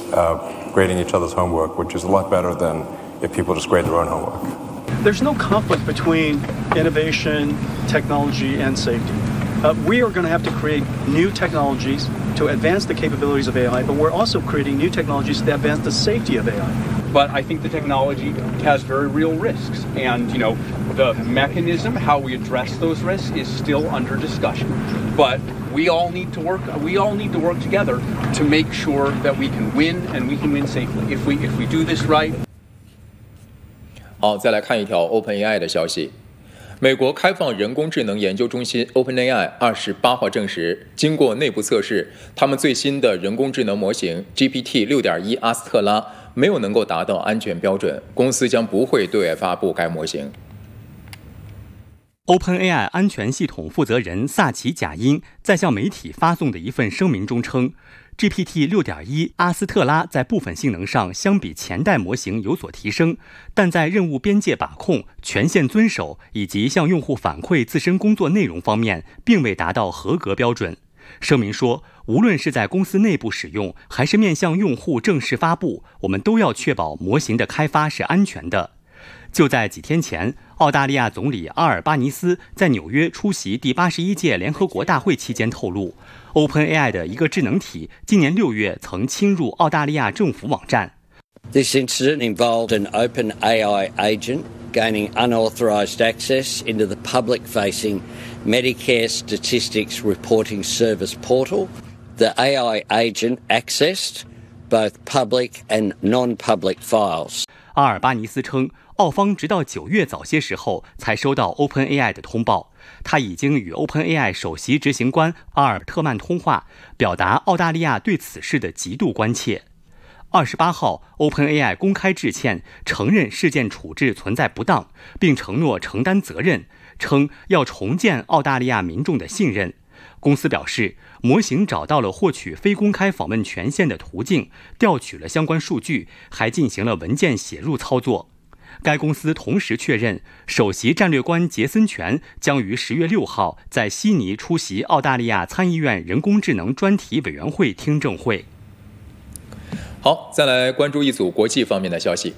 grading each other's homework, which is a lot better than if people just grade their own homework. There's no conflict between innovation, technology, and safety. We are going to have to create new technologies to advance the capabilities of AI, but we're also creating new technologies to advance the safety of AI. But I think the technology has very real risks, and the mechanism, how we address those risks, is still under discussion. But we all need to work together to make sure that we can win, and we can win safely. If we do this right. 好，再来看一条 OpenAI 的消息。美国开放人工智能研究中心 OpenAI 28号证实，经过内部测试，他们最新的人工智能模型 GPT 6.1阿斯特拉没有能够达到安全标准，公司将不会对外发布该模型。 OpenAI 安全系统负责人萨奇贾因在向媒体发送的一份声明中称， GPT 6.1阿斯特拉在部分性能上相比前代模型有所提升，但在任务边界把控、权限遵守以及向用户反馈自身工作内容方面并未达到合格标准。声明说，无论是在公司内部使用，还是面向用户正式发布，我们都要确保模型的开发是安全的。就在几天前，澳大利亚总理阿尔巴尼斯在纽约出席第81届联合国大会期间透露， OpenAI 的一个智能体今年6月曾侵入澳大利亚政府网站。 This incident involved an OpenAI agent gaining unauthorized access into the public-facing Medicare Statistics Reporting Service portal. The AI agent accessed both public and non-public files. 阿尔巴尼斯称，澳方直到9月早些时候才收到 OpenAI 的通报，他已经与 OpenAI 首席执行官阿尔特曼通话，表达澳大利亚对此事的极度关切。28号 ，OpenAI 公开致歉，承认事件处置存在不当，并承诺承担责任，称要重建澳大利亚民众的信任。公司表示，模型找到了获取非公开访问权限的途径，调取了相关数据，还进行了文件写入操作。该公司同时确认，首席战略官杰森权将于10月6号在悉尼出席澳大利亚参议院人工智能专题委员会听证会。 好，再来关注一组国际方面的消息。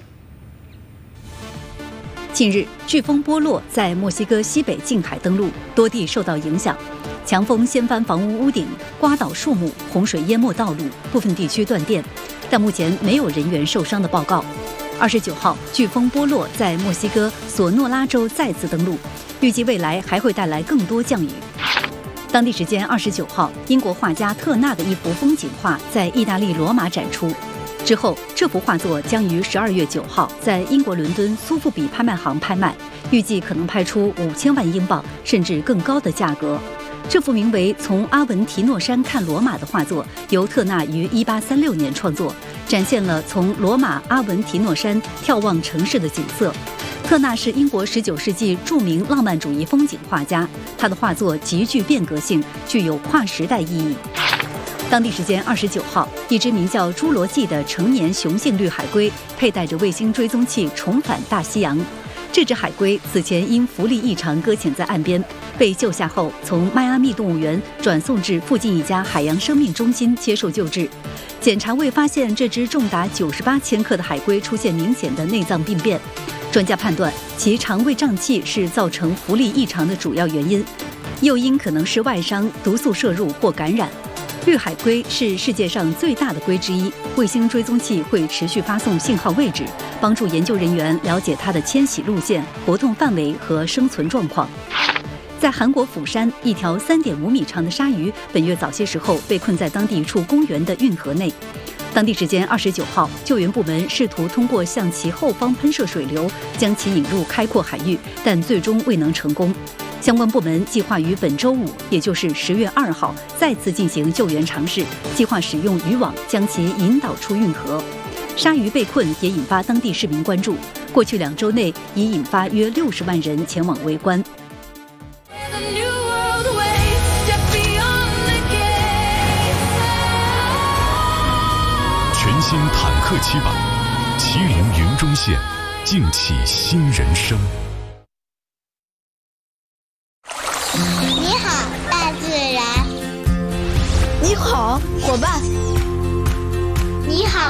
近日，飓风波洛在墨西哥西北近海登陆，多地受到影响。强风掀翻房屋屋顶，刮倒树木，洪水淹没道路，部分地区断电，但目前没有人员受伤的报告。29号，飓风波洛在墨西哥索诺拉州再次登陆，预计未来还会带来更多降雨。当地时间29号，英国画家特纳的一幅风景画在意大利罗马展出。之后，这幅画作将于12月9号在英国伦敦苏富比拍卖行拍卖，预计可能拍出5000万英镑甚至更高的价格。这幅名为《从阿文提诺山看罗马》的画作由特纳于1836年创作，展现了从罗马阿文提诺山眺望城市的景色。特纳是英国19世纪著名浪漫主义风景画家，他的画作极具变革性，具有跨时代意义。当地时间29号，一只名叫侏罗纪的成年雄性绿海龟佩戴着卫星追踪器重返大西洋。这只海龟此前因浮力异常搁浅在岸边，被救下后从迈阿密动物园转送至附近一家海洋生命中心接受救治。检查未发现这只重达98千克的海龟出现明显的内脏病变，专家判断其肠胃胀气是造成浮力异常的主要原因，诱因可能是外伤、毒素摄入或感染。绿海龟是世界上最大的龟之一，卫星追踪器会持续发送信号位置，帮助研究人员了解它的迁徙路线、活动范围和生存状况。在韩国釜山，一条3.5米长的鲨鱼本月早些时候被困在当地一处公园的运河内。当地时间29号，救援部门试图通过向其后方喷射水流将其引入开阔海域，但最终未能成功。相关部门计划于本周5，也就是10月2号再次进行救援尝试，计划使用渔网将其引导出运河。鲨鱼被困也引发当地市民关注，过去2周内已引发约60万人前往围观。 全新坦克700，麒麟云中线，竞起新人生。 你好，大自然。 你好，伙伴。 你好。